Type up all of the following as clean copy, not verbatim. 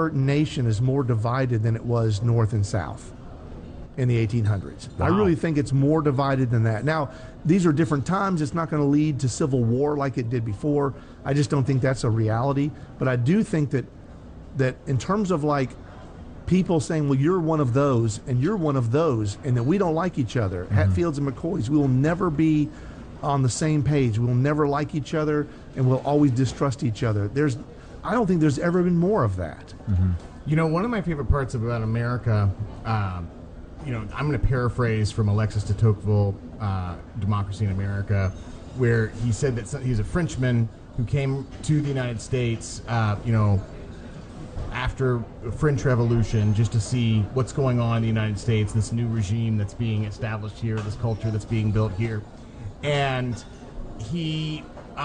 our nation is more divided than it was North and South in the 1800s. Wow. I really think it's more divided than that. Now, these are different times. It's not going to lead to civil war like it did before. I just don't think that's a reality. But I do think that in terms of like people saying, well, you're one of those and you're one of those, and that we don't like each other, Hatfields and McCoys, we will never be on the same page. We will never like each other, and we'll always distrust each other. I don't think there's ever been more of that. You know, one of my favorite parts about America, you know, I'm going to paraphrase from Alexis de Tocqueville, Democracy in America, where he said that he's a Frenchman who came to the United States, you know, after the French Revolution, just to see what's going on in the United States, this new regime that's being established here, this culture that's being built here. And he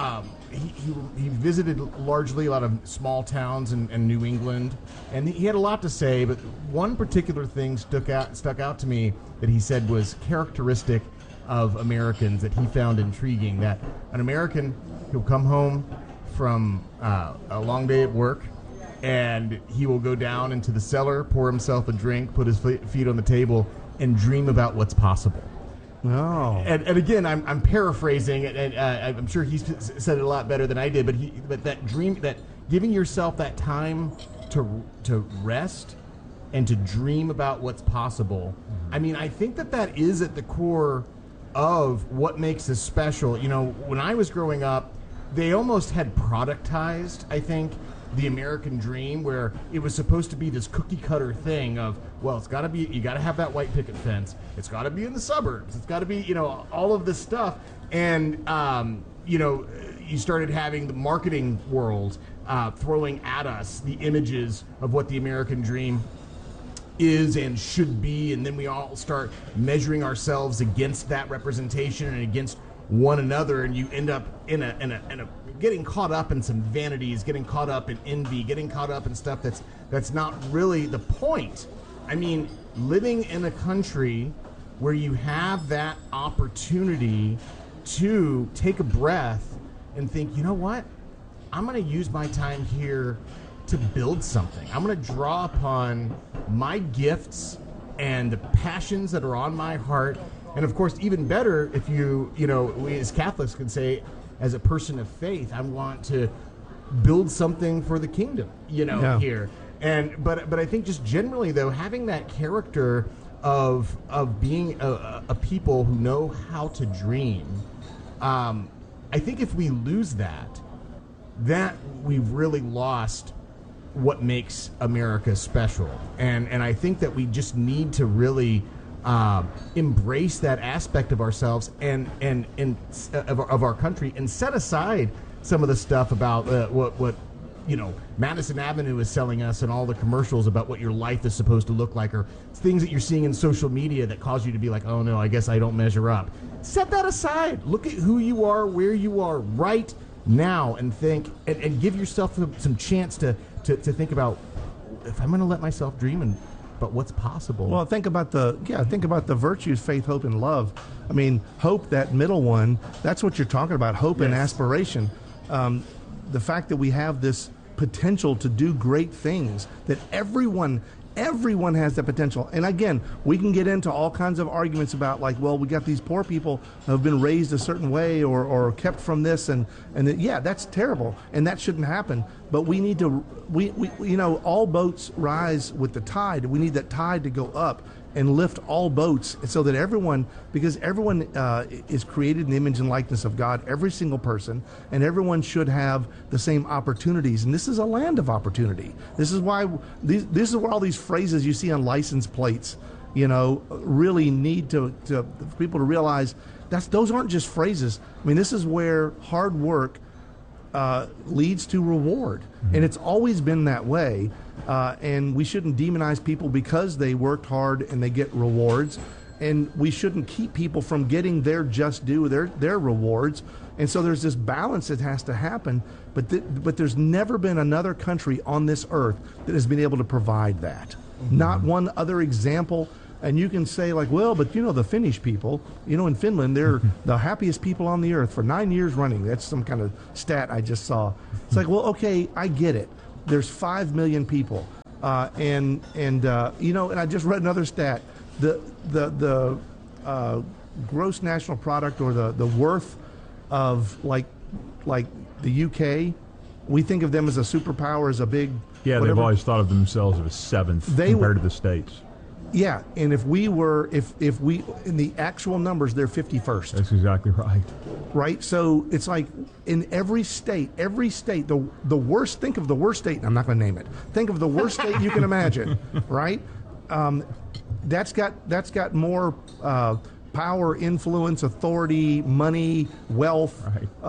visited largely a lot of small towns in New England, and he had a lot to say, but one particular thing stuck out to me that he said was characteristic of Americans that he found intriguing, that an American who'll come home from a long day at work, and he will go down into the cellar, pour himself a drink, put his feet on the table, and dream about what's possible. Oh. And again, I'm paraphrasing, and I'm sure he said it a lot better than I did. But that dream, that giving yourself that time to rest and to dream about what's possible. I mean, I think that is at the core of what makes us special. You know, when I was growing up, they almost had productized, I think, the American dream, where it was supposed to be this cookie cutter thing of, well, it's got to be, you got to have that white picket fence, it's got to be in the suburbs, it's got to be, you know, all of this stuff. And you know, you started having the marketing world throwing at us the images of what the American dream is and should be, and then we all start measuring ourselves against that representation and against one another, and you end up in a getting caught up in some vanities, getting caught up in envy, getting caught up in stuff that's not really the point. I mean, living in a country where you have that opportunity to take a breath and think, you know what? I'm going to use my time here to build something. I'm going to draw upon my gifts and the passions that are on my heart. And of course, even better, if you know, we as Catholics can say, as a person of faith, I want to build something for the kingdom, you know, here. And but I think just generally, though, having that character of being a people who know how to dream, I think if we lose that we've really lost what makes America special. And I think that we just need to really embrace that aspect of ourselves and of our country, and set aside some of the stuff about what you know, Madison Avenue is selling us, and all the commercials about what your life is supposed to look like, or things that you're seeing in social media that cause you to be like, oh no, I guess I don't measure up. Set that aside. Look at who you are, where you are right now, and think and give yourself some chance to think about, if I'm going to let myself dream and but what's possible. Well, think about the virtues: faith, hope, and love. I mean, hope, that middle one, that's what you're talking about, hope and aspiration. The fact that we have this potential to do great things, that everyone has that potential. And again, we can get into all kinds of arguments about, like, well, we got these poor people who have been raised a certain way or kept from this, and that's terrible, and that shouldn't happen. But we need to, we you know, all boats rise with the tide. We need that tide to go up and lift all boats, so that everyone, because everyone is created in the image and likeness of God, every single person, and everyone should have the same opportunities. And this is a land of opportunity. This is why this is where all these phrases you see on license plates, you know, really need to for people to realize those aren't just phrases. I mean, this is where hard work leads to reward. Mm-hmm. And it's always been that way. And we shouldn't demonize people because they worked hard and they get rewards. And we shouldn't keep people from getting their just due, their rewards. And so there's this balance that has to happen. But there's never been another country on this earth that has been able to provide that. Mm-hmm. Not one other example. And you can say, like, well, but you know, the Finnish people, you know, in Finland, they're the happiest people on the earth for 9 years running. That's some kind of stat I just saw. It's like, well, okay, I get it. There's 5 million people. And I just read another stat. The gross national product, or the worth of like the UK, we think of them as a superpower, as a big They've always thought of themselves as seventh compared to the States. Yeah, and if we in the actual numbers, they're 51st. That's exactly right. Right? So it's like in every state, the worst, think of the worst state, I'm not going to name it. Think of the worst state you can imagine, right? That's got more power, influence, authority, money, wealth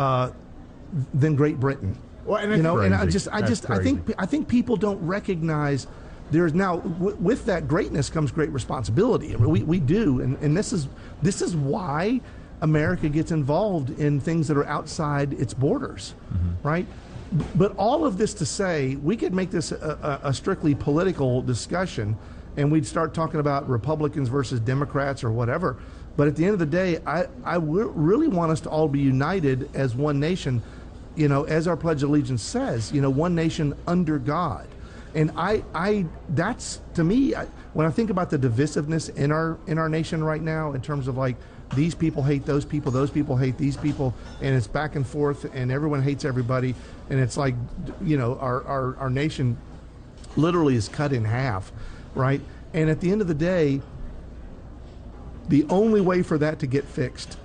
than Great Britain. Well, and I think people don't recognize there's now with that greatness comes great responsibility. I mean, we do, and this is why America gets involved in things that are outside its borders, right? But all of this to say, we could make this a strictly political discussion, and we'd start talking about Republicans versus Democrats or whatever. But at the end of the day, I really want us to all be united as one nation. As our Pledge of Allegiance says, one nation under God. And that's, to me, when I think about the divisiveness in our nation right now, in terms of like, these people hate those people hate these people, and it's back and forth, and everyone hates everybody, and it's like, our nation literally is cut in half, right? And at the end of the day, the only way for that to get fixed,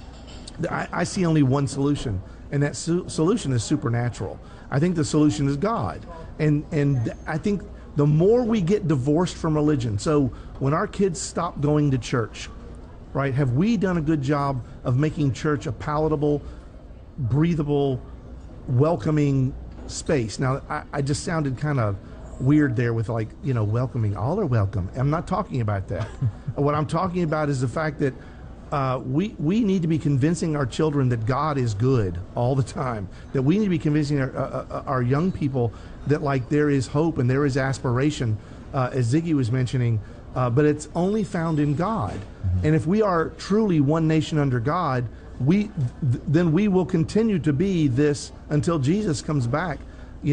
I see only one solution. And that solution is supernatural. I think the solution is God. And I think the more we get divorced from religion, so when our kids stop going to church, right, have we done a good job of making church a palatable, breathable, welcoming space? Now, I just sounded kind of weird there with welcoming. All are welcome. I'm not talking about that. What I'm talking about is the fact that we need to be convincing our children that God is good all the time. That we need to be convincing our young people that there is hope and there is aspiration, as Ziggy was mentioning, but it's only found in God. And if we are truly one nation under God, then we will continue to be this until Jesus comes back,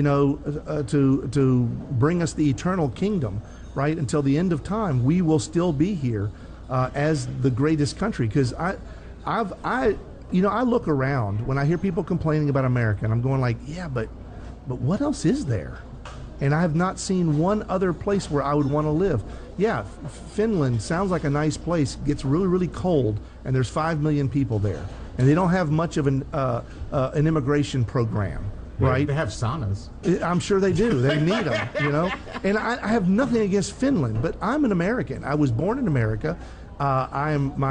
to bring us the eternal kingdom, right? Until the end of time, we will still be here. As the greatest country, because I look around when I hear people complaining about America, and I'm going like, yeah, but what else is there? And I have not seen one other place where I would want to live. Yeah, Finland sounds like a nice place. Gets really, really cold, and there's 5 million people there, and they don't have much of an immigration program. Right? They have saunas. I'm sure they do. They need them, And I have nothing against Finland, but I'm an American. I was born in America. I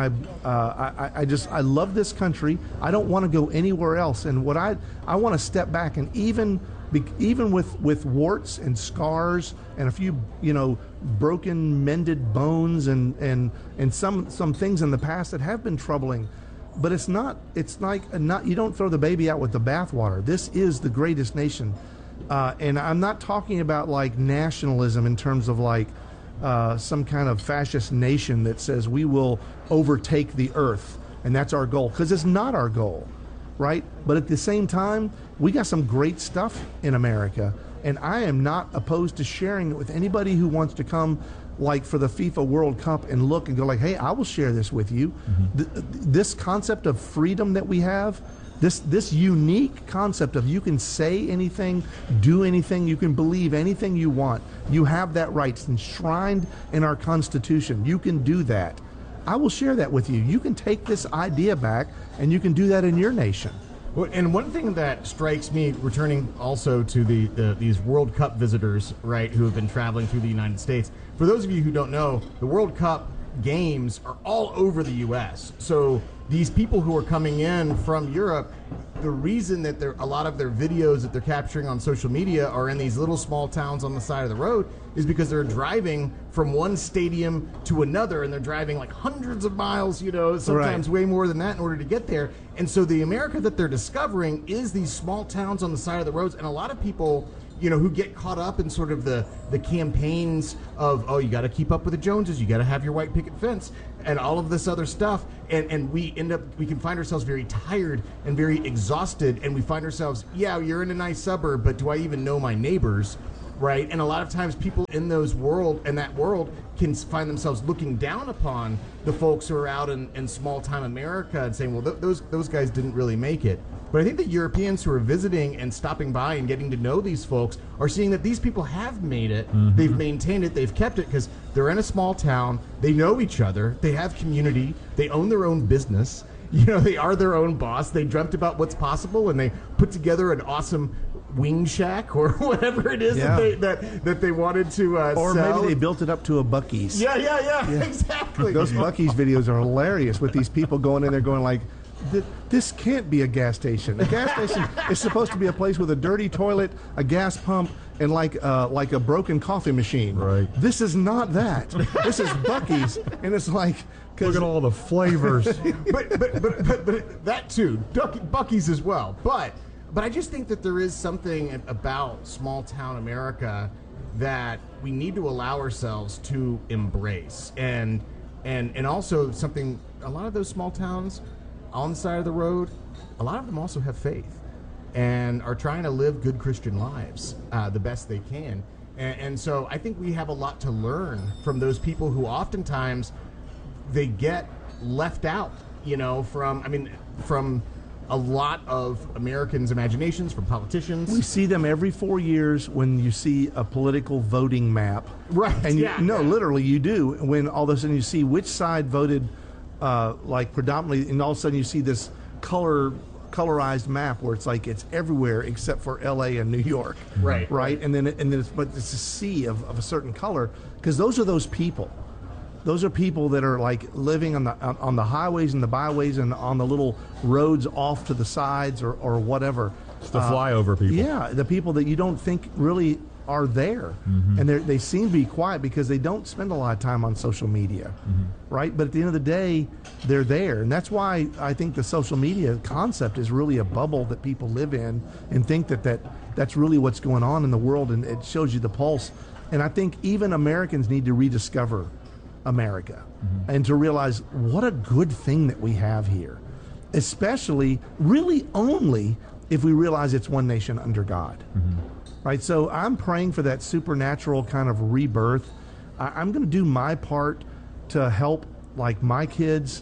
love this country. I don't want to go anywhere else. And what I want to step back, and even with warts and scars and a few, broken, mended bones and some things in the past that have been troubling. But it's like you don't throw the baby out with the bathwater. This is the greatest nation. And I'm not talking about like nationalism in terms of like some kind of fascist nation that says we will overtake the earth and that's our goal, because it's not our goal, right? But at the same time, we got some great stuff in America, and I am not opposed to sharing it with anybody who wants to come, like for the FIFA World Cup, and look and go like, hey, I will share this with you. This concept of freedom that we have, this unique concept of you can say anything, do anything, you can believe anything you want. You have that right. It's enshrined in our Constitution. You can do that. I will share that with you. You can take this idea back, and you can do that in your nation. Well, and one thing that strikes me, returning also to these World Cup visitors, right, who have been traveling through the United States. For those of you who don't know, the World Cup games are all over the U.S. So these people who are coming in from Europe, the reason that a lot of their videos that they're capturing on social media are in these little small towns on the side of the road is because they're driving from one stadium to another, and they're driving like hundreds of miles, sometimes way more than that in order to get there. And so the America that they're discovering is these small towns on the side of the roads, and a lot of people who get caught up in sort of the campaigns of, oh, you got to keep up with the Joneses, you got to have your white picket fence, and all of this other stuff, and we can find ourselves very tired and very exhausted, and we find ourselves, yeah, you're in a nice suburb, but do I even know my neighbors? right? And a lot of times people in that world can find themselves looking down upon the folks who are out in small-time America and saying, well, those guys didn't really make it. But I think the Europeans who are visiting and stopping by and getting to know these folks are seeing that these people have made it. Mm-hmm. They've maintained it. They've kept it because they're in a small town. They know each other. They have community. They own their own business. They are their own boss. They dreamt about what's possible, and they put together an awesome wing shack or whatever it is that they wanted to or sell. Maybe they built it up to a Buc-ee's. Yeah, exactly. Those Buc-ee's videos are hilarious with these people going in there going like, this can't be a gas station. A gas station is supposed to be a place with a dirty toilet, a gas pump, and like a broken coffee machine. Right. This is not that. This is Buc-ee's, and it's like, look at all the flavors. but that too, Buc-ee's as well. But I just think that there is something about small town America that we need to allow ourselves to embrace, and also something. A lot of those small towns on the side of the road, a lot of them also have faith and are trying to live good Christian lives the best they can. And so I think we have a lot to learn from those people who oftentimes they get left out, from a lot of Americans' imaginations, from politicians. We see them every 4 years when you see a political voting map. Right. And literally you do. When all of a sudden you see which side voted predominantly, and all of a sudden you see this colorized map where it's like it's everywhere except for LA and New York. Right. And then it's a sea of a certain color, because those are those people. Those are people that are like living on the highways and the byways and on the little roads off to the sides or whatever. It's the flyover people. Yeah, the people that you don't think really are there. Mm-hmm. And they seem to be quiet because they don't spend a lot of time on social media, right? But at the end of the day, they're there. And that's why I think the social media concept is really a bubble that people live in and think that's really what's going on in the world, and it shows you the pulse. And I think even Americans need to rediscover America and to realize what a good thing that we have here, especially really only if we realize it's one nation under God. Right, so I'm praying for that supernatural kind of rebirth. I'm going to do my part to help, like my kids,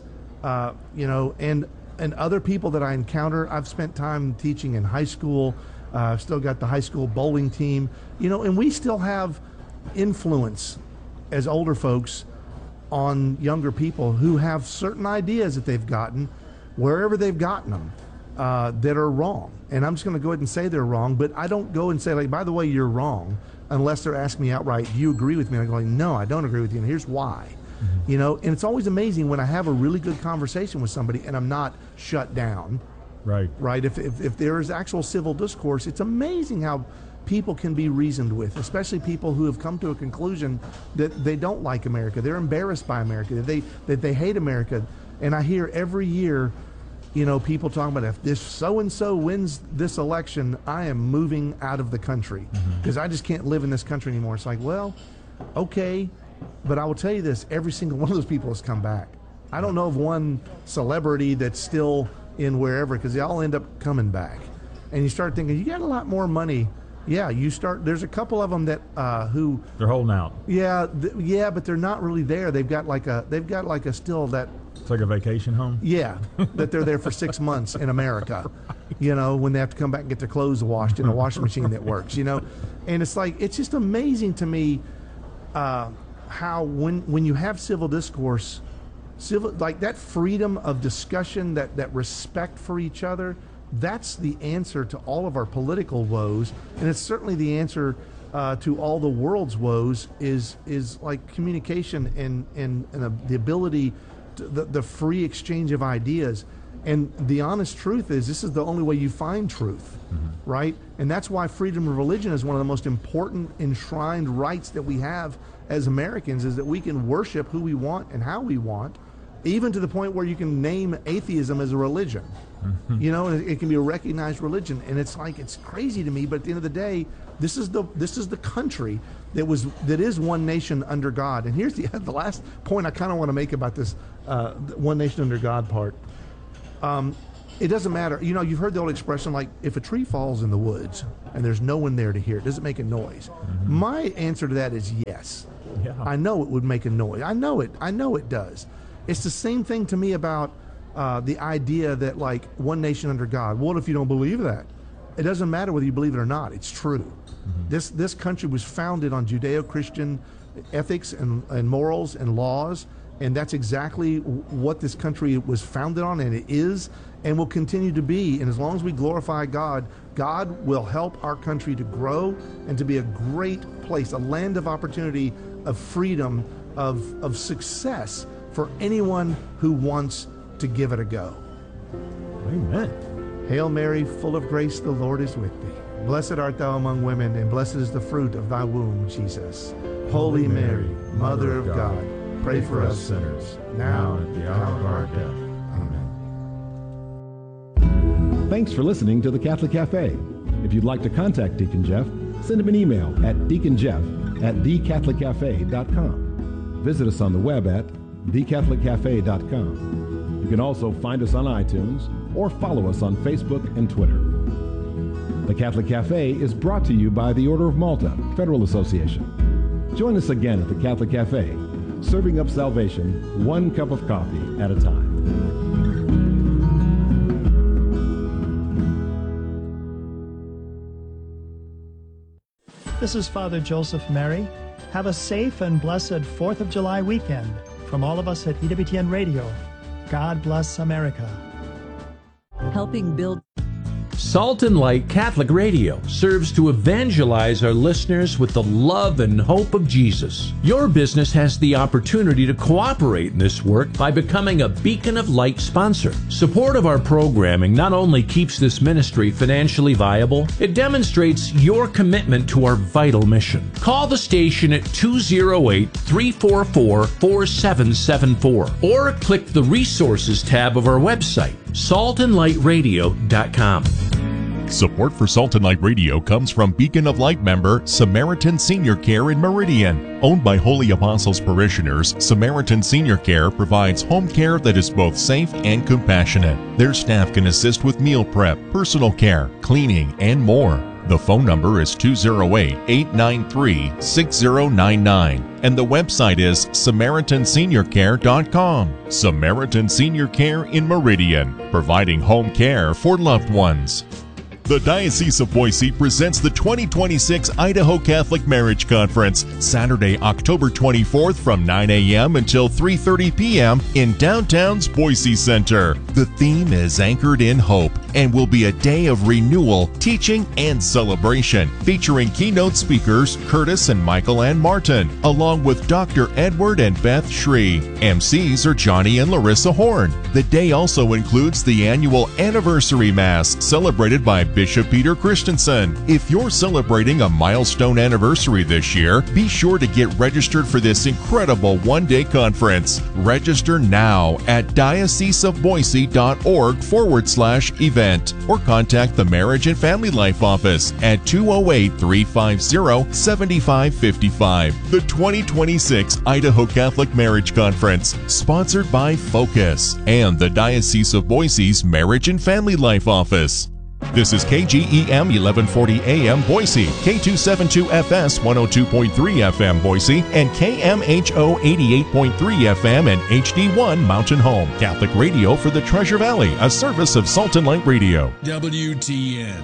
and other people that I encounter. I've spent time teaching in high school. I've still got the high school bowling team, and we still have influence as older folks on younger people who have certain ideas that they've gotten, wherever they've gotten them, that are wrong. And I'm just going to go ahead and say they're wrong, but I don't go and say, like, by the way, you're wrong, unless they're asking me outright, do you agree with me? And I'm going, no, I don't agree with you, and here's why. And it's always amazing when I have a really good conversation with somebody and I'm not shut down. Right. If there is actual civil discourse, it's amazing how people can be reasoned with, especially people who have come to a conclusion that they don't like America. They're embarrassed by America, that they hate America. And I hear every year, people talking about, if this so-and-so wins this election, I am moving out of the country because I just can't live in this country anymore. It's like, well, okay, but I will tell you this, every single one of those people has come back. I don't know of one celebrity that's still in wherever, because they all end up coming back. And you start thinking, you got a lot more money. Yeah, there's a couple of them that who they're holding out. Yeah, but they're not really there. They've got like a still that. It's like a vacation home? Yeah, that they're there for 6 months in America, when they have to come back and get their clothes washed in a washing machine that works, And it's like, it's just amazing to me how when you have civil discourse, like that freedom of discussion, that respect for each other, that's the answer to all of our political woes. And it's certainly the answer to all the world's woes is like communication and the ability, the free exchange of ideas. And the honest truth is, this is the only way you find truth, right? And that's why freedom of religion is one of the most important enshrined rights that we have as Americans, is that we can worship who we want and how we want, even to the point where you can name atheism as a religion. And it can be a recognized religion. And it's like, it's crazy to me, but at the end of the day, this is the country that is one nation under God. And here's the last point I kind of want to make about this one nation under God part. it doesn't matter. You know, you've heard the old expression, like, if a tree falls in the woods and there's no one there to hear it, does it make a noise? Mm-hmm. My answer to that is yes. Yeah. I know it would make a noise. I know it does. It's the same thing to me about the idea that, like, one nation under God. What if you don't believe that? It doesn't matter whether you believe it or not. It's true. Mm-hmm. This country was founded on Judeo-Christian ethics and morals and laws, and that's exactly what this country was founded on, and it is and will continue to be. And as long as we glorify God, God will help our country to grow and to be a great place, a land of opportunity, of freedom, of success for anyone who wants to give it a go. Amen. Hail Mary, full of grace, the Lord is with thee. Blessed art thou among women, and blessed is the fruit of thy womb, Jesus. Holy Mary, Mother of God, pray for us sinners, now and at the hour of our death. Amen. Thanks for listening to the Catholic Cafe. If you'd like to contact Deacon Jeff, send him an email at deaconjeff@thecatholiccafe.com. Visit us on the web at thecatholiccafe.com. You can also find us on iTunes or follow us on Facebook and Twitter. The Catholic Cafe is brought to you by the Order of Malta Federal Association. Join us again at the Catholic Cafe, serving up salvation one cup of coffee at a time. This is Father Joseph Mary. Have a safe and blessed 4th of July weekend from all of us at EWTN Radio. God bless America. Helping build Salt and Light Catholic Radio serves to evangelize our listeners with the love and hope of Jesus. Your business has the opportunity to cooperate in this work by becoming a Beacon of Light sponsor. Support of our programming not only keeps this ministry financially viable, it demonstrates your commitment to our vital mission. Call the station at 208-344-4774 or click the Resources tab of our website, saltandlightradio.com. Support for Salt and Light Radio comes from Beacon of Light member Samaritan Senior Care in Meridian. Owned by Holy Apostles parishioners, Samaritan Senior Care provides home care that is both safe and compassionate. Their staff can assist with meal prep, personal care, cleaning, and more. The phone number is 208-893-6099, and the website is SamaritanSeniorCare.com. Samaritan Senior Care in Meridian, providing home care for loved ones. The Diocese of Boise presents the 2026 Idaho Catholic Marriage Conference, Saturday, October 24th from 9 a.m. until 3:30 p.m. in downtown's Boise Center. The theme is Anchored in Hope and will be a day of renewal, teaching, and celebration, featuring keynote speakers Curtis and Michael Ann Martin, along with Dr. Edward and Beth Shree. MCs are Johnny and Larissa Horn. The day also includes the annual Anniversary Mass, celebrated by Bishop Peter Christensen. If you're celebrating a milestone anniversary this year, be sure to get registered for this incredible one-day conference. Register now at dioceseofboise.org/event or contact the Marriage and Family Life Office at 208-350-7555. The 2026 Idaho Catholic Marriage Conference, sponsored by Focus and the Diocese of Boise's Marriage and Family Life Office. This is KGEM 1140 AM Boise, K272FS 102.3 FM Boise, and KMHO 88.3 FM and HD1 Mountain Home. Catholic radio for the Treasure Valley, a service of Salt and Light Radio. WTN.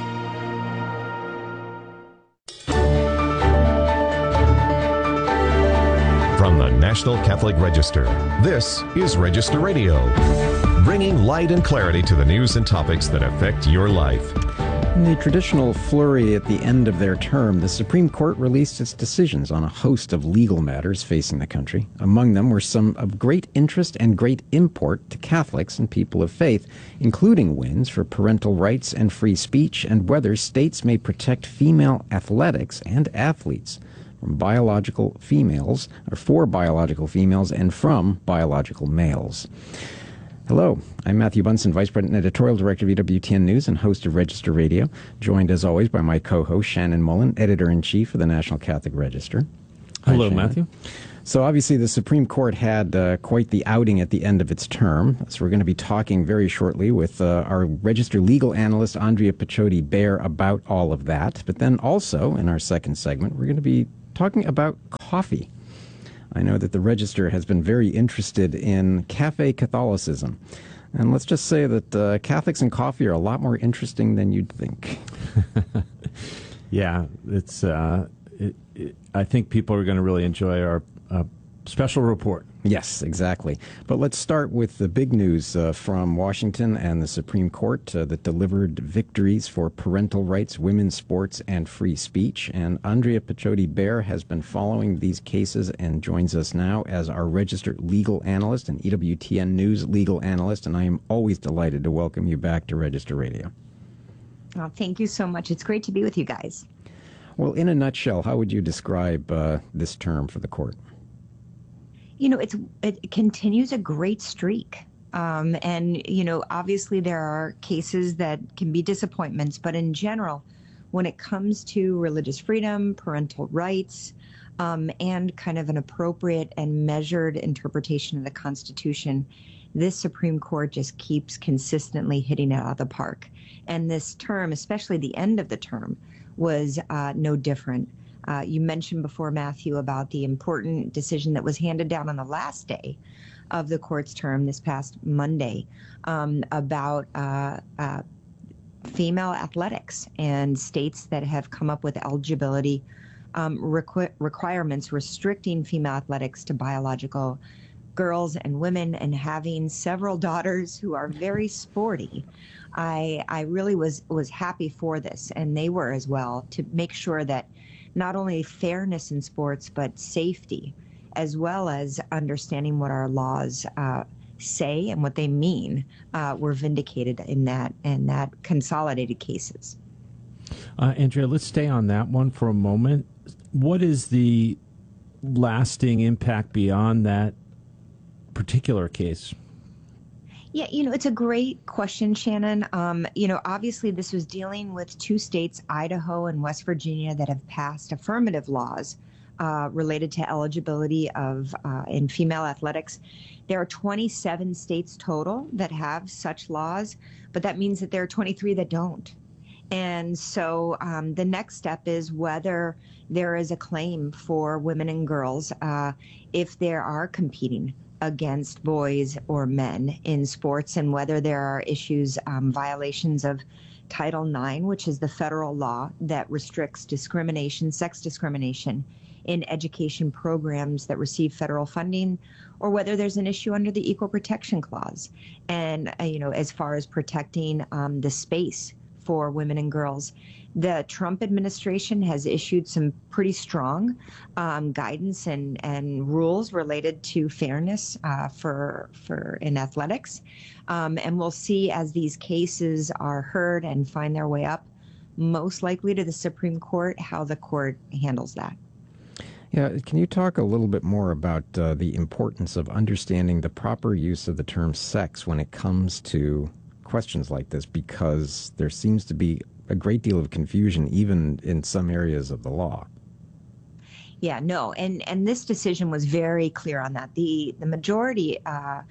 From the National Catholic Register, this is Register Radio, bringing light and clarity to the news and topics that affect your life. In the traditional flurry at the end of their term, the Supreme Court released its decisions on a host of legal matters facing the country. Among them were some of great interest and great import to Catholics and people of faith, including wins for parental rights and free speech and whether states may protect female athletics and athletes from biological females, or for biological females, and from biological males. Hello, I'm Matthew Bunson, Vice President and Editorial Director of EWTN News and host of Register Radio, joined as always by my co-host Shannon Mullen, Editor-in-Chief of the National Catholic Register. Hello, Matthew. So obviously the Supreme Court had quite the outing at the end of its term. So we're going to be talking very shortly with our registered legal analyst, Andrea Picciott-Bear, about all of that. But then also, in our second segment, we're going to be talking about coffee. I know that the Register has been very interested in cafe Catholicism. And let's just say that Catholics and coffee are a lot more interesting than you'd think. Yeah, it's. I think people are going to really enjoy our special report. Yes, exactly. But let's start with the big news from Washington and the Supreme Court that delivered victories for parental rights, women's sports, and free speech. And Andrea Picciott-Bear has been following these cases and joins us now as our registered legal analyst and EWTN News legal analyst. And I am always delighted to welcome you back to Register Radio. Oh, thank you so much. It's great to be with you guys. Well, in a nutshell, how would you describe this term for the court? You know, it continues a great streak. And, you know, obviously there are cases that can be disappointments, but in general, when it comes to religious freedom, parental rights, and kind of an appropriate and measured interpretation of the Constitution, this Supreme Court just keeps consistently hitting it out of the park. And this term, especially the end of the term, was no different. You mentioned before, Matthew, about the important decision that was handed down on the last day of the court's term this past Monday about female athletics and states that have come up with eligibility requirements restricting female athletics to biological girls and women, and having several daughters who are very sporty. I really was happy for this, and they were as well, to make sure that not only fairness in sports, but safety, as well as understanding what our laws say and what they mean, were vindicated in that consolidated cases. Andrea, let's stay on that one for a moment. What is the lasting impact beyond that particular case? Yeah, you know, it's a great question, Shannon. You know, obviously this was dealing with two states, Idaho and West Virginia, that have passed affirmative laws related to eligibility of in female athletics. There are 27 states total that have such laws, but that means that there are 23 that don't. And so the next step is whether there is a claim for women and girls if there are competing against boys or men in sports, and whether there are issues, violations of Title IX, which is the federal law that restricts discrimination, sex discrimination in education programs that receive federal funding, or whether there's an issue under the Equal Protection Clause. And, you know, as far as protecting the space for women and girls. The Trump administration has issued some pretty strong guidance and rules related to fairness for in athletics. And we'll see as these cases are heard and find their way up, most likely to the Supreme Court, how the court handles that. Yeah, can you talk a little bit more about the importance of understanding the proper use of the term sex when it comes to questions like this, because there seems to be a great deal of confusion even in some areas of the law. Yeah, no, and this decision was very clear on that. The majority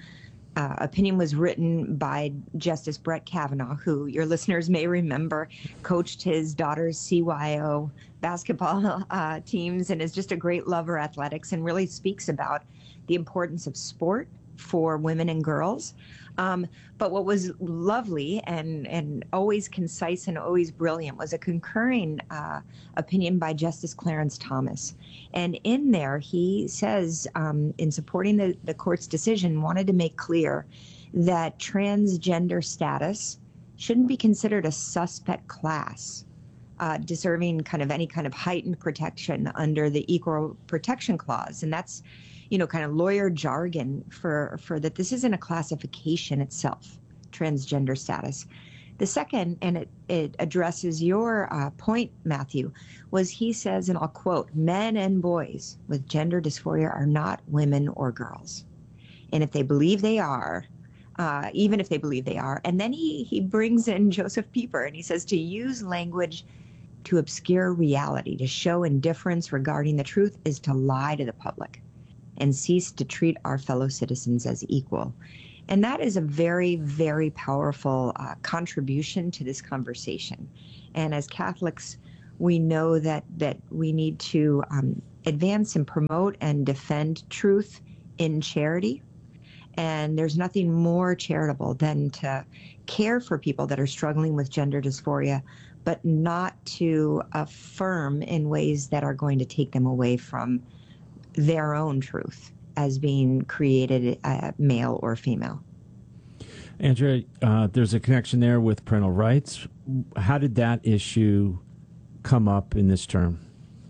opinion was written by Justice Brett Kavanaugh, who your listeners may remember coached his daughter's CYO basketball teams and is just a great lover of athletics and really speaks about the importance of sport for women and girls. But what was lovely and always concise and always brilliant was a concurring opinion by Justice Clarence Thomas. And in there, he says, in supporting the court's decision, wanted to make clear that transgender status shouldn't be considered a suspect class, deserving kind of any kind of heightened protection under the Equal Protection Clause. And that's, you know, kind of lawyer jargon for that this isn't a classification itself, transgender status. The second, and it addresses your point, Matthew, was he says, and I'll quote, "Men and boys with gender dysphoria are not women or girls. And if they believe they are, even if they believe they are," and then he brings in Joseph Pieper and he says to use language to obscure reality, to show indifference regarding the truth, is to lie to the public and cease to treat our fellow citizens as equal. And that is a very, very powerful contribution to this conversation. And as Catholics, we know that we need to advance and promote and defend truth in charity. And there's nothing more charitable than to care for people that are struggling with gender dysphoria, but not to affirm in ways that are going to take them away from their own truth as being created male or female. Andrea, there's a connection there with parental rights. How did that issue come up in this term?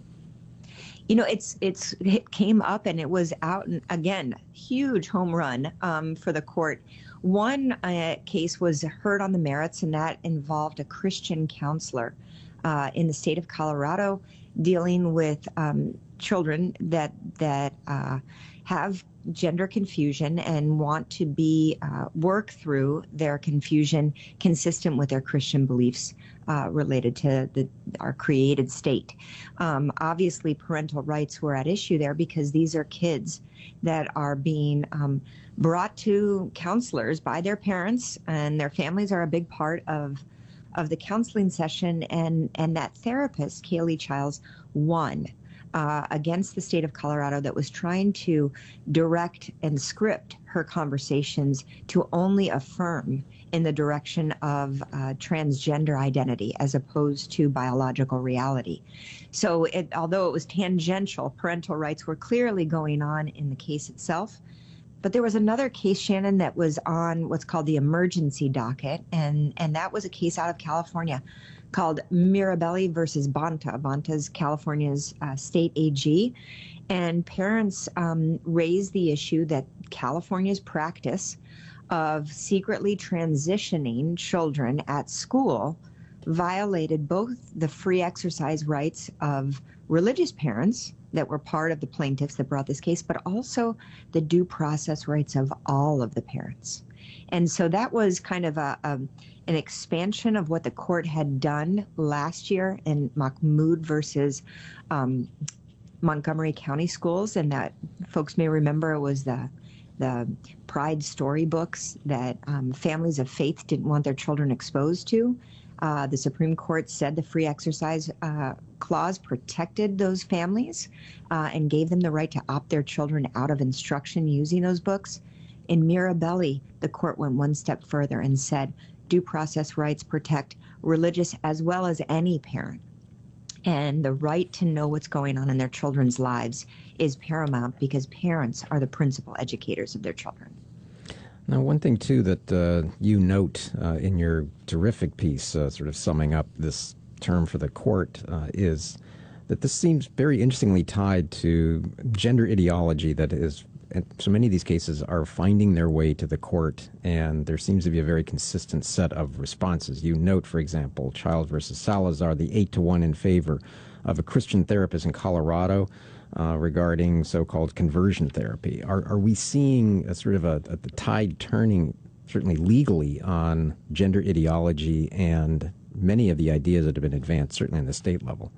You know, it came up and it was out, and again, huge home run for the court. One case was heard on the merits, and that involved a Christian counselor in the state of Colorado dealing with children that have gender confusion and want to be work through their confusion consistent with their Christian beliefs related to our created state. Obviously, parental rights were at issue there because these are kids that are being brought to counselors by their parents, and their families are a big part of the counseling session. And that therapist, Kaylee Childs, won against the state of Colorado that was trying to direct and script her conversations to only affirm in the direction of transgender identity as opposed to biological reality. So although it was tangential, parental rights were clearly going on in the case itself. But there was another case, Shannon, that was on what's called the emergency docket, and that was a case out of California called Mirabelli versus Bonta. Bonta's California's state AG. And parents raised the issue that California's practice of secretly transitioning children at school violated both the free exercise rights of religious parents that were part of the plaintiffs that brought this case, but also the due process rights of all of the parents. And so that was kind of an expansion of what the court had done last year in Mahmoud versus Montgomery County Schools, and that folks may remember was the Pride storybooks that families of faith didn't want their children exposed to. The Supreme Court said the free exercise clause protected those families and gave them the right to opt their children out of instruction using those books. In Mirabelli, the court went one step further and said due process rights protect religious as well as any parent. And the right to know what's going on in their children's lives is paramount because parents are the principal educators of their children. Now, one thing, too, that you note in your terrific piece, sort of summing up this term for the court, is that this seems very interestingly tied to gender ideology that is, in so many of these cases, are finding their way to the court, and there seems to be a very consistent set of responses. You note, for example, Child versus Salazar, the 8-1 in favor of a Christian therapist in Colorado regarding so-called conversion therapy. Are we seeing a sort of a tide turning, certainly legally, on gender ideology and many of the ideas that have been advanced, certainly in the state level?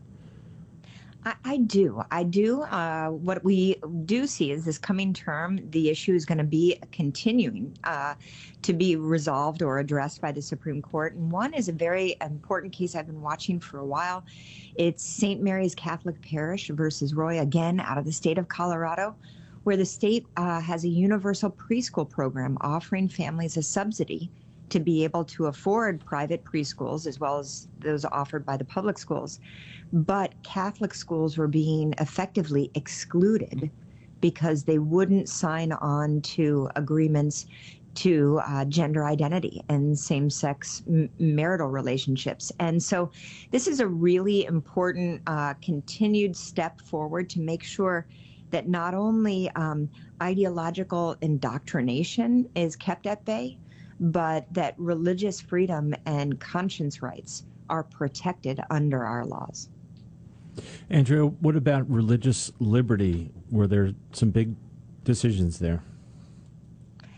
I do. What we do see is this coming term, the issue is going to be continuing to be resolved or addressed by the Supreme Court. And one is a very important case I've been watching for a while. It's St. Mary's Catholic Parish versus Roy, again, out of the state of Colorado, where the state has a universal preschool program offering families a subsidy to be able to afford private preschools as well as those offered by the public schools. But Catholic schools were being effectively excluded because they wouldn't sign on to agreements to gender identity and same-sex marital relationships. And so this is a really important continued step forward to make sure that not only ideological indoctrination is kept at bay, but that religious freedom and conscience rights are protected under our laws. Andrea, what about religious liberty? Were there some big decisions there?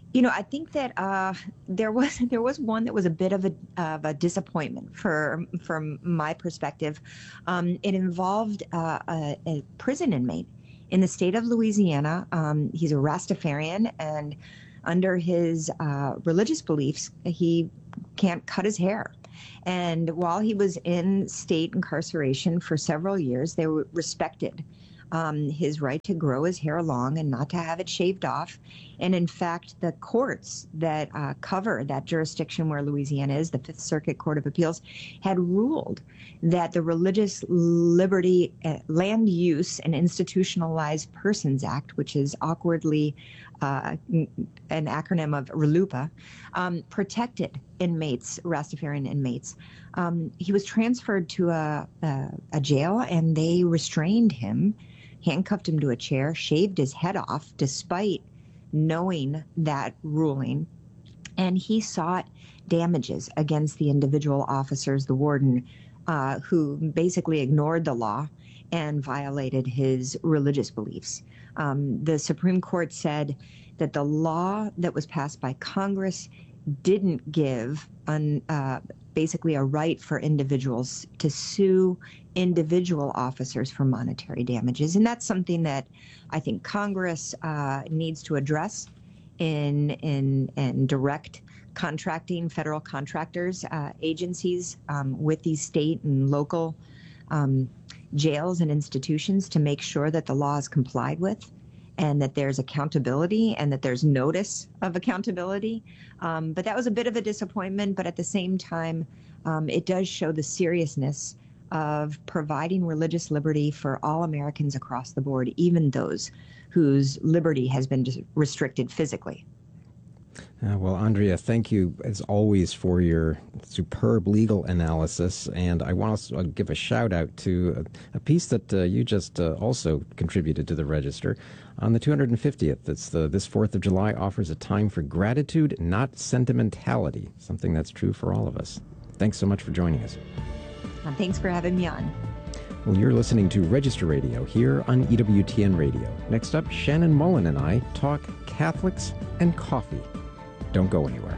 I think that there was one that was a bit of a disappointment from my perspective. It involved a prison inmate in the state of Louisiana. He's a Rastafarian, and under his religious beliefs, he can't cut his hair. And while he was in state incarceration for several years, they respected his right to grow his hair long and not to have it shaved off. And in fact, the courts that cover that jurisdiction where Louisiana is, the Fifth Circuit Court of Appeals, had ruled that the Religious Liberty Land Use and Institutionalized Persons Act, which is awkwardly an acronym of RLUIPA, protected inmates, Rastafarian inmates. He was transferred to a jail, and they restrained him, handcuffed him to a chair, shaved his head off despite knowing that ruling, and he sought damages against the individual officers, the warden, who basically ignored the law and violated his religious beliefs. The Supreme Court said that the law that was passed by Congress didn't give basically a right for individuals to sue individual officers for monetary damages. And that's something that I think Congress needs to address in direct contracting, federal contractors, agencies with these state and local jails and institutions to make sure that the law is complied with, and that there's accountability and that there's notice of accountability. But that was a bit of a disappointment, but at the same time, it does show the seriousness of providing religious liberty for all Americans across the board, even those whose liberty has been restricted physically. Well, Andrea, thank you, as always, for your superb legal analysis. And I want to give a shout-out to a piece that you just also contributed to the Register. On the 250th, this 4th of July offers a time for gratitude, not sentimentality, something that's true for all of us. Thanks so much for joining us. Thanks for having me on. Well, you're listening to Register Radio here on EWTN Radio. Next up, Shannon Mullen and I talk Catholics and coffee. Don't go anywhere.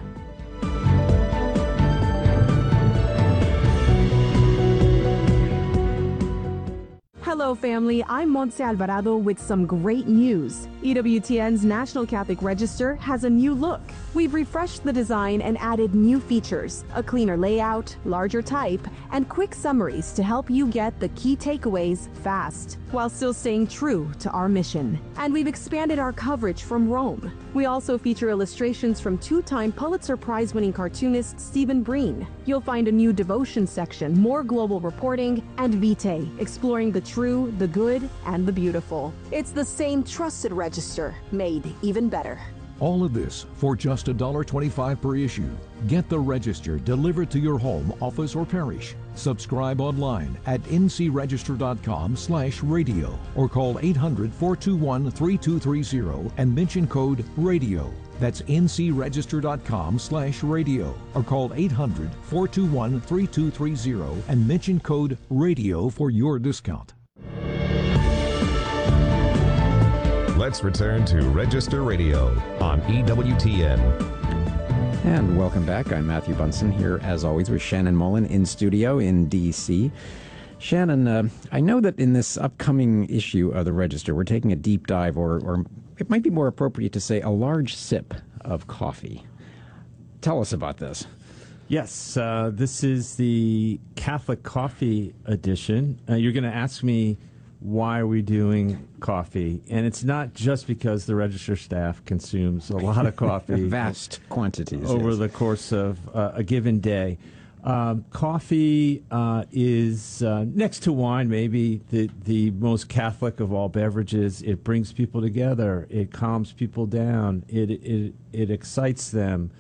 Hello, family. I'm Montse Alvarado with some great news. EWTN's National Catholic Register has a new look. We've refreshed the design and added new features, a cleaner layout, larger type, and quick summaries to help you get the key takeaways fast, while still staying true to our mission. And we've expanded our coverage from Rome. We also feature illustrations from two-time Pulitzer Prize-winning cartoonist Stephen Breen. You'll find a new devotion section, more global reporting, and Vitae, exploring the true, the good, and the beautiful. It's the same trusted register, made even better. All of this for just $1.25 per issue. Get the Register delivered to your home, office, or parish. Subscribe online at ncregister.com/radio or call 800-421-3230 and mention code RADIO. That's ncregister.com/radio or call 800-421-3230 and mention code RADIO for your discount. Let's return to Register Radio on EWTN. And welcome back. I'm Matthew Bunson here, as always, with Shannon Mullen in studio in D.C. Shannon, I know that in this upcoming issue of the Register, we're taking a deep dive, or it might be more appropriate to say a large sip of coffee. Tell us about this. Yes, this is the Catholic Coffee Edition. You're going to ask me, why are we doing coffee? And it's not just because the Register staff consumes a lot of coffee. Vast quantities. Over the course of a given day. Coffee is, next to wine, maybe the most Catholic of all beverages. It brings people together. It calms people down. It excites them.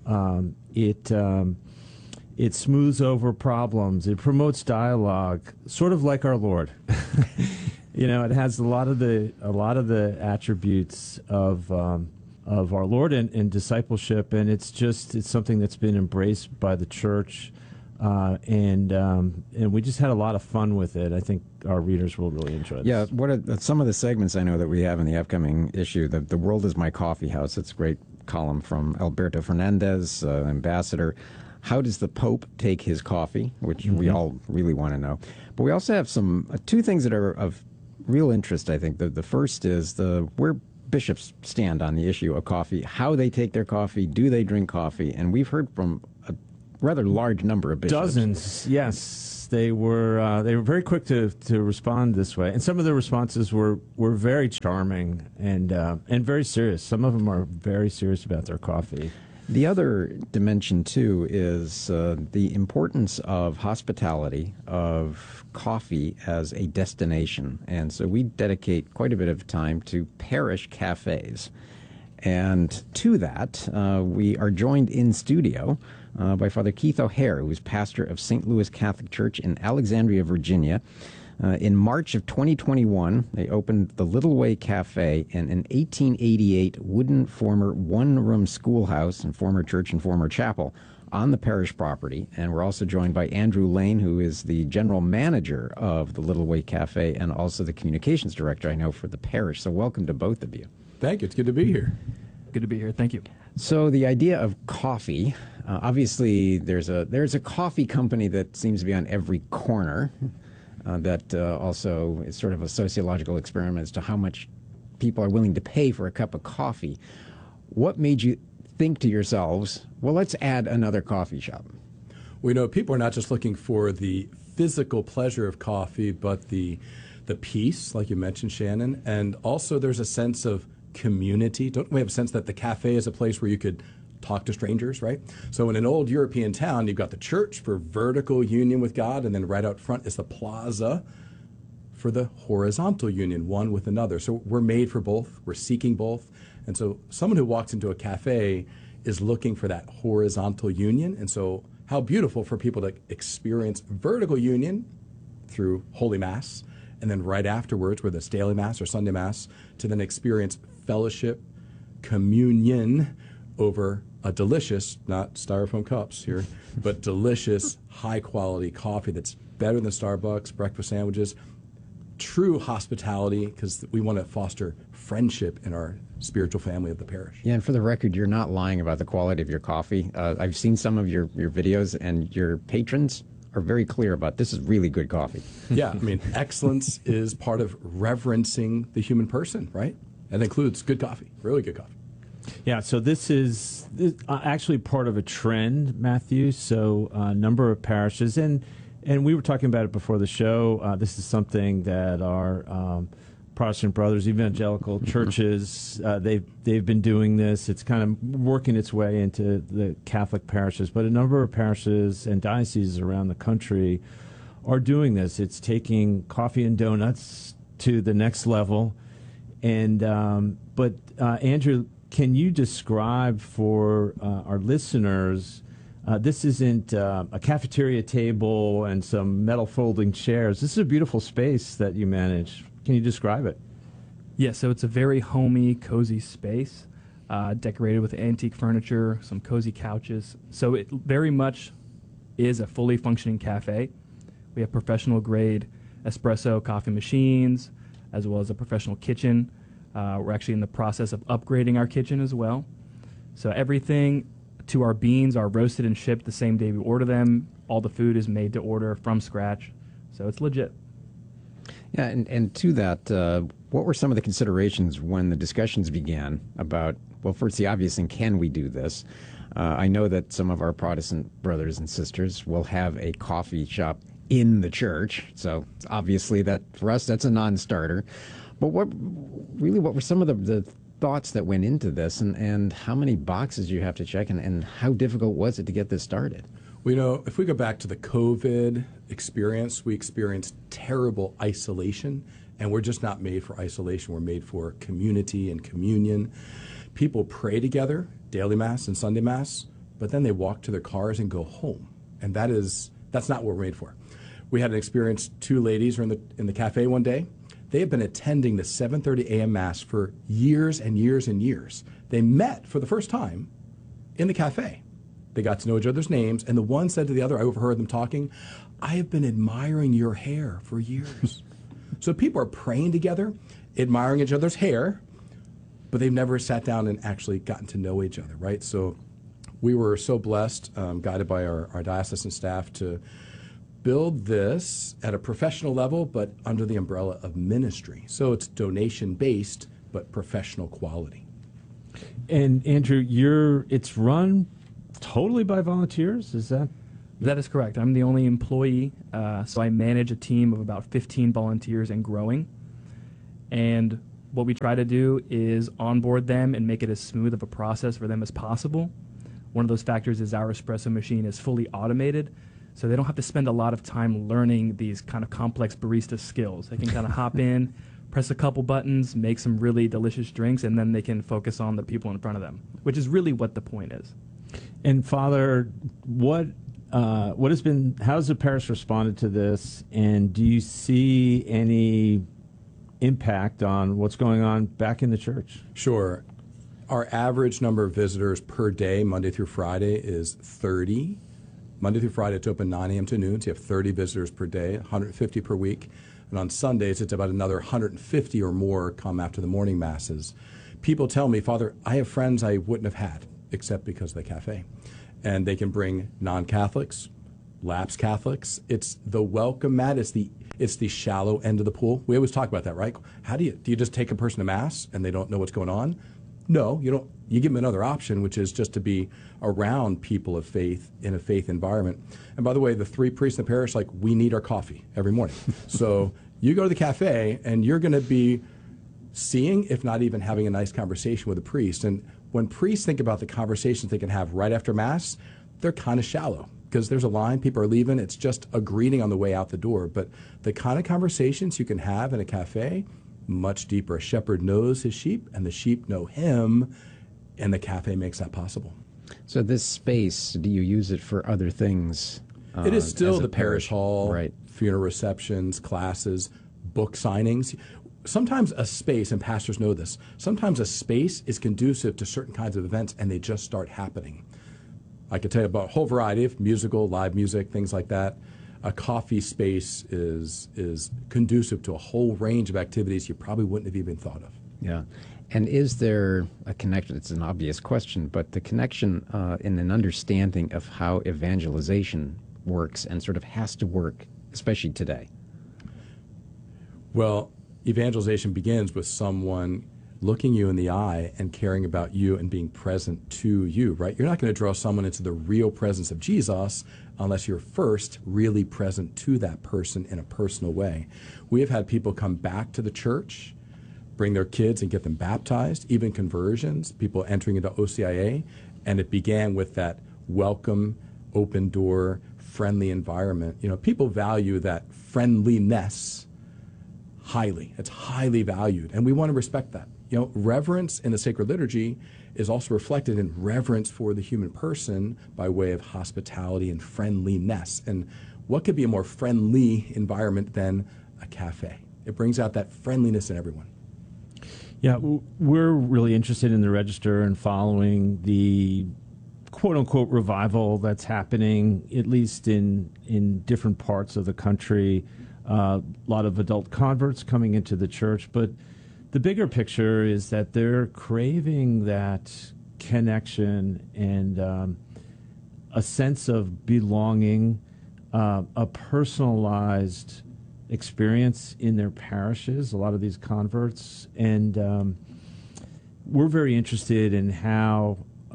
It smooths over problems. It promotes dialogue, sort of like our Lord. It has a lot of the attributes of our Lord and discipleship, and it's something that's been embraced by the church, and we just had a lot of fun with it. I think our readers will really enjoy this. Yeah, what are some of the segments I know that we have in the upcoming issue? The World is My Coffee House. It's a great column from Alberto Fernandez, ambassador. How does the Pope take his coffee, which we all really want to know. But we also have two things that are of real interest, I think. The first is where bishops stand on the issue of coffee, how they take their coffee, do they drink coffee? And we've heard from a rather large number of bishops. Dozens, yes. They were very quick to respond this way, and some of the responses were very charming and very serious. Some of them are very serious about their coffee. The other dimension, too, is the importance of hospitality, of coffee as a destination. And so we dedicate quite a bit of time to parish cafes. And to that, we are joined in studio by Father Keith O'Hare, who is pastor of St. Louis Catholic Church in Alexandria, Virginia. In March of 2021, they opened the Little Way Cafe in an 1888 wooden former one-room schoolhouse and former church and former chapel on the parish property. And we're also joined by Andrew Lane, who is the general manager of the Little Way Cafe and also the communications director, I know, for the parish. So welcome to both of you. Thank you. It's good to be here. Good to be here. Thank you. So the idea of coffee, obviously there's a coffee company that seems to be on every corner. That also is sort of a sociological experiment as to how much people are willing to pay for a cup of coffee. What made you think to yourselves, well, let's add another coffee shop? We know people are not just looking for the physical pleasure of coffee, but the peace, like you mentioned, Shannon, and also there's a sense of community. Don't we have a sense that the cafe is a place where you could talk to strangers, right? So in an old European town, you've got the church for vertical union with God, and then right out front is the plaza for the horizontal union, one with another. So we're made for both. We're seeking both. And so someone who walks into a cafe is looking for that horizontal union. And so how beautiful for people to experience vertical union through Holy Mass, and then right afterwards, whether it's daily Mass or Sunday Mass, to then experience fellowship, communion over a delicious, not styrofoam cups here, but delicious, high-quality coffee that's better than Starbucks, breakfast sandwiches, true hospitality, because we want to foster friendship in our spiritual family of the parish. Yeah, and for the record, you're not lying about the quality of your coffee. I've seen some of your videos, and your patrons are very clear about this is really good coffee. Yeah, I mean, excellence is part of reverencing the human person, right? And includes good coffee, really good coffee. Yeah, so this is actually part of a trend, Matthew. So a number of parishes, and we were talking about it before the show. This is something that our Protestant brothers, evangelical churches, they've been doing this. It's kind of working its way into the Catholic parishes, but a number of parishes and dioceses around the country are doing this. It's taking coffee and donuts to the next level. And but Andrew, can you describe for our listeners, this isn't a cafeteria table and some metal folding chairs. This is a beautiful space that you manage. Can you describe it? Yeah, so it's a very homey, cozy space, decorated with antique furniture, some cozy couches. So it very much is a fully functioning cafe. We have professional-grade espresso coffee machines, as well as a professional kitchen. We're actually in the process of upgrading our kitchen as well. So everything to our beans are roasted and shipped the same day we order them. All the food is made to order from scratch. So it's legit. Yeah, and to that, what were some of the considerations when the discussions began about, well, first the obvious thing, can we do this? I know that some of our Protestant brothers and sisters will have a coffee shop in the church, so obviously that for us that's a non-starter. But what were some of the thoughts that went into this, and how many boxes you have to check, and how difficult was it to get this started? Well, you know, if we go back to the COVID experience, we experienced terrible isolation, and we're just not made for isolation. We're made for community and communion. People pray together, daily Mass and Sunday Mass, but then they walk to their cars and go home, and that's not what we're made for. We had an experience, two ladies were in the cafe one day. They have been attending the 7:30 a.m. Mass for years and years and years. They met for the first time in the cafe. They got to know each other's names, and the one said to the other, I overheard them talking, I have been admiring your hair for years. So people are praying together, admiring each other's hair, but they've never sat down and actually gotten to know each other, right? So we were so blessed, guided by our diocesan staff, to build this at a professional level, but under the umbrella of ministry. So it's donation-based, but professional quality. And Andrew, it's run totally by volunteers, is that? That is correct. I'm the only employee, so I manage a team of about 15 volunteers and growing. And what we try to do is onboard them and make it as smooth of a process for them as possible. One of those factors is our espresso machine is fully automated, so they don't have to spend a lot of time learning these kind of complex barista skills. They can kind of hop in, press a couple buttons, make some really delicious drinks, and then they can focus on the people in front of them, which is really what the point is. And Father, how has the parish responded to this, and do you see any impact on what's going on back in the church? Sure. Our average number of visitors per day, Monday through Friday, is 30. Monday through Friday, it's open 9 a.m. to noon, so you have 30 visitors per day, 150 per week. And on Sundays, it's about another 150 or more come after the morning masses. People tell me, Father, I have friends I wouldn't have had except because of the cafe. And they can bring non-Catholics, lapsed Catholics. It's the welcome mat. It's the shallow end of the pool. We always talk about that, right? How do you just take a person to Mass and they don't know what's going on? No, you don't. You give them another option, which is just to be around people of faith in a faith environment. And by the way, the 3 priests in the parish, we need our coffee every morning. So you go to the cafe and you're going to be seeing, if not even having a nice conversation with a priest. And when priests think about the conversations they can have right after Mass, they're kind of shallow because there's a line, people are leaving, it's just a greeting on the way out the door. But the kind of conversations you can have in a cafe, much deeper. A shepherd knows his sheep and the sheep know him, and the cafe makes that possible. So this space, do you use it for other things? It is still the parish hall, right? Funeral receptions, classes, book signings. Sometimes a space, and pastors know this, sometimes a space is conducive to certain kinds of events and they just start happening. I could tell you about a whole variety of musical, live music, things like that. A coffee space is conducive to a whole range of activities you probably wouldn't have even thought of. Yeah. And is there a connection? It's an obvious question, but the connection in an understanding of how evangelization works and sort of has to work, especially today? Well, evangelization begins with someone looking you in the eye and caring about you and being present to you, right? You're not going to draw someone into the real presence of Jesus unless you're first really present to that person in a personal way. We have had people come back to the church, bring their kids and get them baptized, even conversions, people entering into OCIA, and it began with that welcome, open door, friendly environment. You know, people value that friendliness highly. It's highly valued, and we want to respect that. You know, reverence in the sacred liturgy is also reflected in reverence for the human person by way of hospitality and friendliness. And what could be a more friendly environment than a cafe? It brings out that friendliness in everyone. Yeah, we're really interested in the Register and following the quote-unquote revival that's happening, at least in different parts of the country. A lot of adult converts coming into the church, but the bigger picture is that they're craving that connection and a sense of belonging, a personalized experience in their parishes, a lot of these converts. And we're very interested in how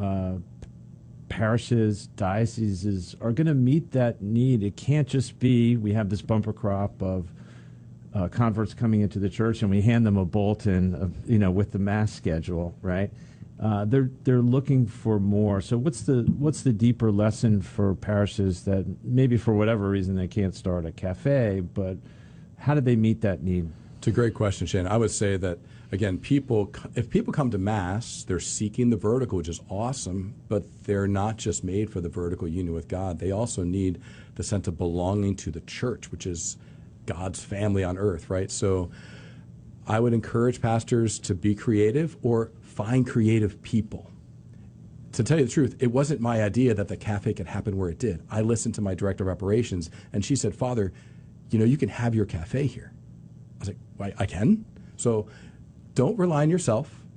parishes, dioceses are going to meet that need. It can't just be we have this bumper crop of converts coming into the church and we hand them a bulletin, with the Mass schedule, right? They're looking for more. So what's the deeper lesson for parishes that maybe for whatever reason they can't start a cafe, but how do they meet that need? It's a great question, Shannon. I would say that, again, if people come to Mass, they're seeking the vertical, which is awesome, but they're not just made for the vertical union with God. They also need the sense of belonging to the church, which is God's family on earth, right? So I would encourage pastors to be creative or find creative people. To tell you the truth, it wasn't my idea that the cafe could happen where it did. I listened to my director of operations, and she said, Father, you can have your cafe here. I was like, I can? So don't rely on yourself.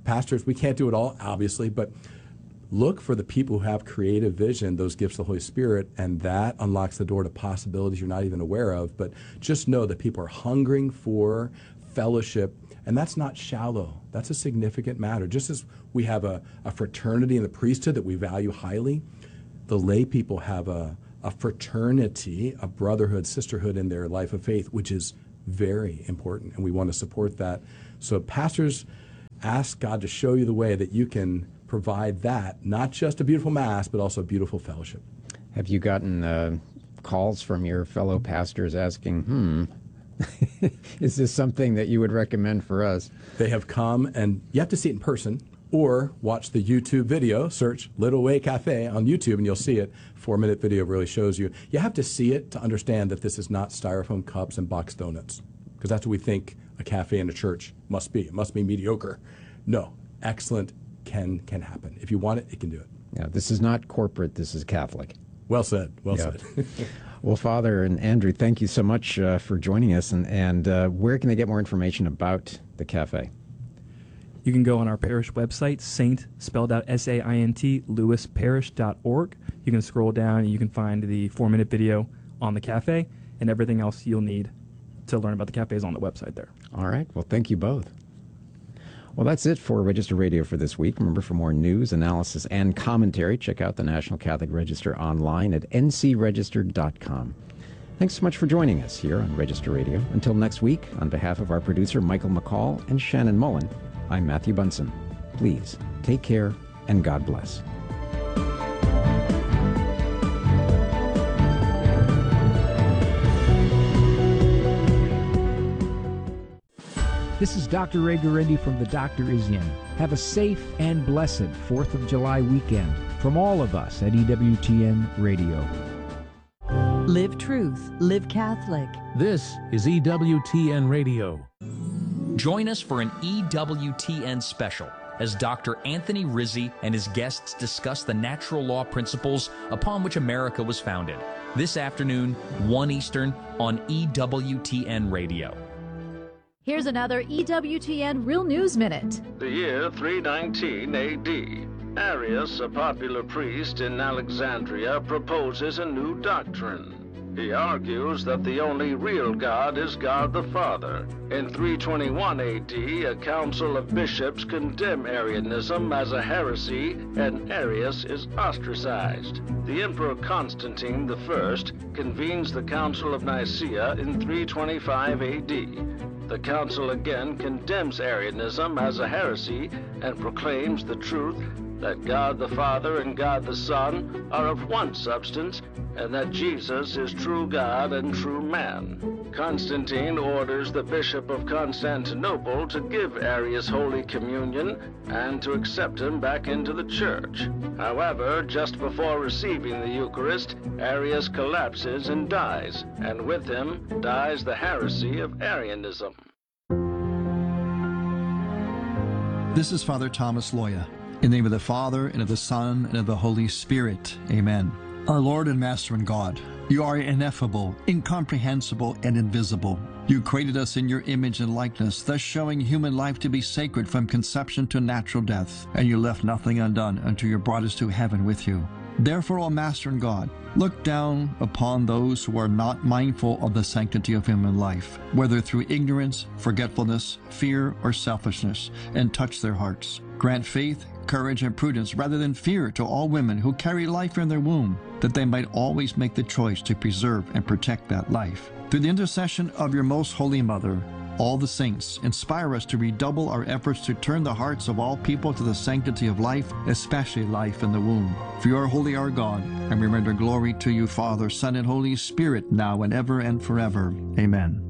pastors, we can't do it all, obviously, but look for the people who have creative vision, those gifts of the Holy Spirit, and that unlocks the door to possibilities you're not even aware of. But just know that people are hungering for fellowship, and that's not shallow. That's a significant matter. Just as we have a fraternity in the priesthood that we value highly, the lay people have a fraternity, a brotherhood, sisterhood in their life of faith, which is very important, and we want to support that. So pastors, ask God to show you the way that you can provide that, not just a beautiful Mass, but also a beautiful fellowship. Have you gotten calls from your fellow pastors asking, is this something that you would recommend for us? They have come, and you have to see it in person, or watch the YouTube video, search Little Way Cafe on YouTube, and you'll see it. 4-minute video really shows you. You have to see it to understand that this is not styrofoam cups and box donuts, because that's what we think a cafe and a church must be. It must be mediocre. No, excellent can happen. If you want it, it can do it. Yeah, this is not corporate, this is Catholic. Well said, well said. Well, Father and Andrew, thank you so much for joining us. And where can they get more information about the cafe? You can go on our parish website, Saint, spelled out S-A-I-N-T, lewisparish.org. You can scroll down and you can find the 4-minute video on the cafe, and everything else you'll need to learn about the cafe is on the website there. All right. Well, thank you both. Well, that's it for Register Radio for this week. Remember, for more news, analysis, and commentary, check out the National Catholic Register online at ncregister.com. Thanks so much for joining us here on Register Radio. Until next week, on behalf of our producer, Michael McCall, and Shannon Mullen, I'm Matthew Bunson. Please take care and God bless. This is Dr. Ray Guarendi from The Doctor Is In. Have a safe and blessed 4th of July weekend from all of us at EWTN Radio. Live truth, live Catholic. This is EWTN Radio. Join us for an EWTN special as Dr. Anthony Rizzi and his guests discuss the natural law principles upon which America was founded. This afternoon, 1 Eastern, on EWTN Radio. Here's another EWTN Real News Minute. The year 319 AD. Arius, a popular priest in Alexandria, proposes a new doctrine. He argues that the only real God is God the Father. In 321 AD, a council of bishops condemn Arianism as a heresy, and Arius is ostracized. The Emperor Constantine I convenes the Council of Nicaea in 325 AD. The council again condemns Arianism as a heresy and proclaims the truth that God the Father and God the Son are of one substance, and that Jesus is true God and true man. Constantine orders the Bishop of Constantinople to give Arius Holy Communion and to accept him back into the church. However, just before receiving the Eucharist, Arius collapses and dies, and with him dies the heresy of Arianism. This is Father Thomas Loya. In the name of the Father, and of the Son, and of the Holy Spirit. Amen. Our Lord and Master and God, you are ineffable, incomprehensible, and invisible. You created us in your image and likeness, thus showing human life to be sacred from conception to natural death, and you left nothing undone until you brought us to heaven with you. Therefore, O Master and God, look down upon those who are not mindful of the sanctity of human life, whether through ignorance, forgetfulness, fear, or selfishness, and touch their hearts. Grant faith, courage, and prudence rather than fear to all women who carry life in their womb, that they might always make the choice to preserve and protect that life. Through the intercession of your most holy Mother, all the saints, inspire us to redouble our efforts to turn the hearts of all people to the sanctity of life, especially life in the womb. For you are holy, our God, and we render glory to you, Father, Son, and Holy Spirit, now and ever and forever. Amen.